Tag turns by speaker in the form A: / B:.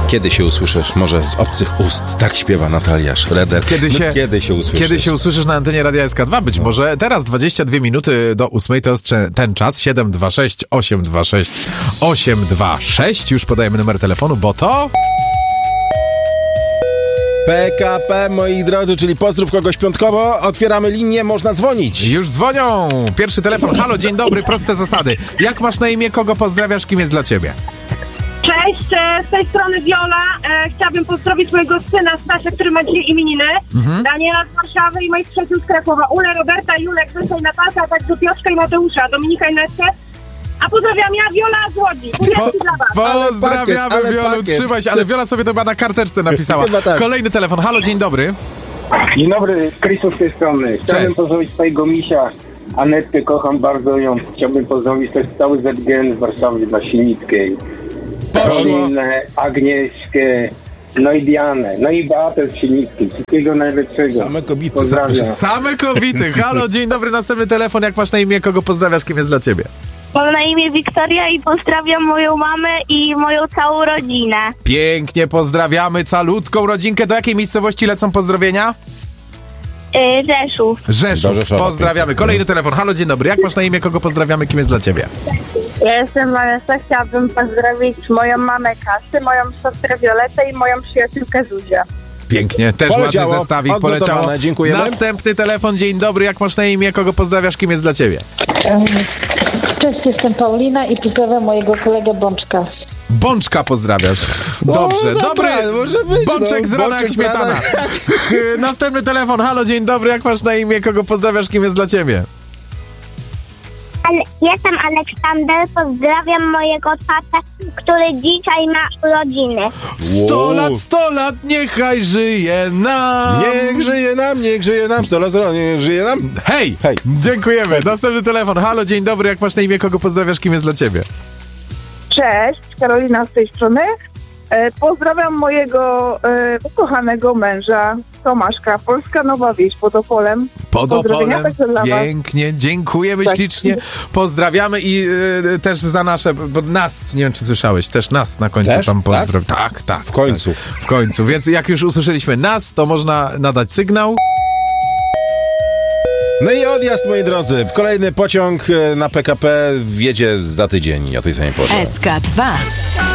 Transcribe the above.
A: Kiedy się usłyszysz? Może z obcych ust. Tak śpiewa Natalia Schroeder. Kiedy się usłyszysz?
B: Kiedy się usłyszysz na antenie Radia SK2? Być może teraz 22 minuty do 8 to jest ten czas. 726 826 826. Już podajemy numer telefonu, bo to...
A: PKP, moi drodzy, czyli pozdrów kogoś piątkowo. Otwieramy linię, można dzwonić.
B: Już dzwonią. Pierwszy telefon. Halo, dzień dobry, proste zasady. Jak masz na imię, kogo pozdrawiasz, kim jest dla ciebie?
C: Cześć, z tej strony Wiola. Chciałabym pozdrowić mojego syna Stasia, który ma dzisiaj imieniny. Daniela z Warszawy i moich przyjaciół z Krakowa. Ulę, Roberta, Julek, Zosia i Natalka, a także Piotrka i Mateusza, Dominika i Netkę. A pozdrawiam ja, Wiola z Łodzi. Buziaczki dla was.
B: Pozdrawiamy,
A: ale
B: Wiolu,
A: pakiet.
B: trzymaj się, ale Wiola sobie to chyba na karteczce napisała.
A: Chyba tak.
B: Kolejny telefon. Halo, dzień dobry.
D: Dzień dobry, Krzysztof z tej strony. Chciałbym
B: Cześć.
D: pozdrowić swojego misia, Anetkę, kocham bardzo ją. Chciałbym pozdrowić też cały ZGN z Warszawy dla Sinickiej.
B: Poszło.
D: Karolinę, Agnieszkę, no i Dianę, no i Beatę z Sinickiej. Wszystkiego najlepszego.
A: Same kobiety.
D: Pozdrawiam.
B: Same kobiety. Halo, dzień dobry, następny telefon. Jak masz na imię, kogo pozdrawiasz, kim jest dla ciebie?
E: Mam na imię Wiktoria i pozdrawiam moją mamę i moją całą rodzinę.
B: Pięknie pozdrawiamy calutką rodzinkę. Do jakiej miejscowości lecą pozdrowienia?
E: Rzeszów.
A: Do
B: Rzeszów.
A: Rzeszowa.
B: Pozdrawiamy. Kolejny telefon. Halo, dzień dobry. Jak masz na imię, kogo pozdrawiamy, kim jest dla ciebie?
E: Ja jestem Vanessa, chciałabym pozdrowić moją mamę Kasę, moją siostrę Violetę i moją przyjaciółkę Zuzię.
B: Pięknie, też
A: Poleciało.
B: ładny zestawik,
A: Odnotowane.
B: poleciało.
A: Dziękujemy.
B: Następny telefon, dzień dobry, jak masz na imię, kogo pozdrawiasz, kim jest dla ciebie?
F: Cześć, jestem Paulina i pozdrawiam mojego kolegę Bączka.
B: Bączka pozdrawiasz. Dobrze,
A: dobra,
B: dobry.
A: może być,
B: Bączek z rana jak
A: Bączek z rana.
B: śmietana. Następny telefon, halo, dzień dobry, jak masz na imię, kogo pozdrawiasz, kim jest dla ciebie?
E: Jestem Aleksander, pozdrawiam mojego tatę, który dzisiaj ma urodziny.
B: 100 lat, niechaj żyje nam.
A: Niech żyje nam, 100 lat, niech żyje nam.
B: Hej,
A: Hej.
B: dziękujemy. Następny telefon, halo, dzień dobry, jak masz na imię, kogo pozdrawiasz, kim jest dla ciebie?
G: Cześć, Karolina z tej strony. Pozdrawiam mojego ukochanego męża Tomaszka, Polska Nowa Wieś pod Opolem.
B: Pod
G: Pozdrowienia
B: Opolem,
G: także dla was.
B: pięknie, dziękujemy
G: Tak.
B: ślicznie, pozdrawiamy i też za nasze, bo nas, nie wiem czy słyszałeś, też nas na końcu
A: Też?
B: tam pozdrow. Tak.
A: W końcu.
B: Tak, w końcu, więc jak już usłyszeliśmy nas, to można nadać sygnał.
A: No i odjazd, moi drodzy. Kolejny pociąg na PKP wjedzie za tydzień o tej samej porze.
H: SK2